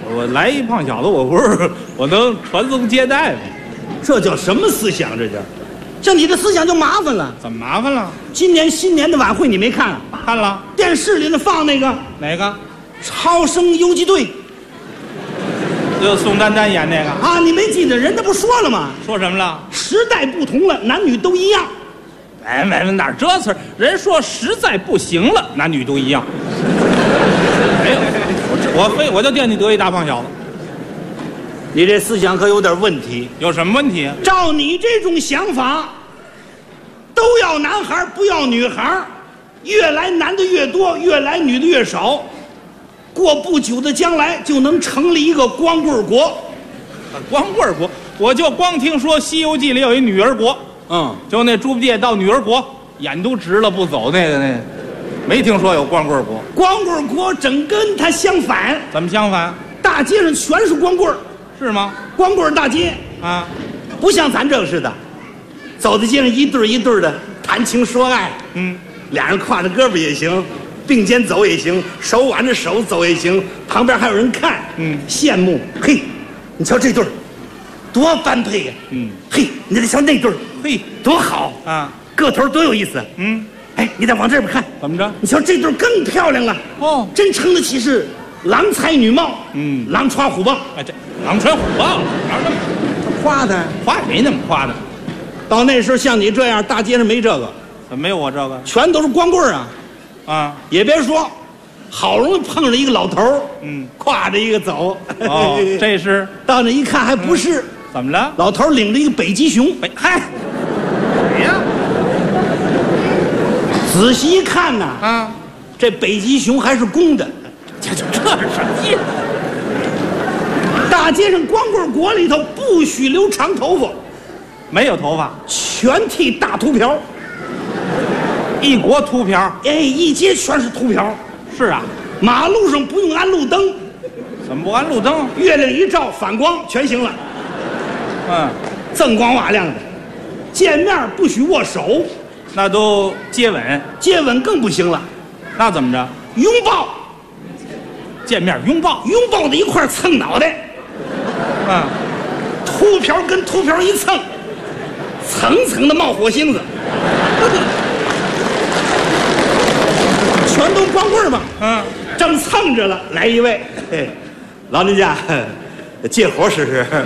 我来一胖小子，我不是我能传宗接代吗？ 这叫什么思想？这叫，像你的思想就麻烦了。 怎么麻烦了？ 今年新年的晚会你没看啊？ 看了电视里头放那个哪个？ 超生游击队就宋丹丹演那个啊，你没记得？人家不说了吗？ 说什么了？ 时代不同了，男女都一样。 哎，哪儿这词儿？人说实在不行了，男女都一样。没有，我就惦记得一大胖小子。 你这思想可有点问题。 有什么问题？ 照你这种想法，都要男孩不要女孩，越来男的越多，越来女的越少，过不久的将来就能成立一个光棍国。 光棍国，我就光听说《西游记》里有一女儿国，就那猪八戒到女儿国，眼都直了不走，那个，没听说有光棍国。 光棍国整跟它相反。 怎么相反？ 大街上全是光棍， 是吗？ 光棍大街啊， 不像咱这个似的，走在街上一对一对的谈情说爱，俩人挎着胳膊也行，并肩走也行，手挽着手走也行，旁边还有人看，羡慕。嘿，你瞧这对儿，多般配呀！嘿，你再瞧那对儿， 嘿， 多好啊， 个头多有意思。哎，你再往这边看， 怎么着？ 你瞧这对儿更漂亮了。 哦， 真称得起是郎才女貌。狼穿虎豹。 哎，这狼穿虎豹，哪那么夸他？ 夸也没那么夸的。 到那时候像你这样，大街上没这个， 怎么没有我这个？ 全都是光棍啊！ 啊， 也别说，好容易碰着一个老头儿，挎着一个走。 哦，这是到那一看还不是， 怎么了？ 老头儿领着一个北极熊。 嗨，谁呀？ 仔细一看呐，这北极熊还是公的。 这是什么意思？ 大街上光棍国里头不许留长头发， 没有头发， 全剃大秃瓢。 一国秃瓢。 哎，一街全是秃瓢。 是啊， 马路上不用安路灯， 怎么不安路灯？ 月亮一照反光全行了。锃光瓦亮的。见面不许握手， 那都接吻， 接吻更不行了。 那怎么着？ 拥抱， 见面拥抱， 拥抱在一块蹭脑袋。秃瓢跟秃瓢一蹭，层层的冒火星子。全都光棍嘛。正蹭着了，来一位，老人家，借火试试。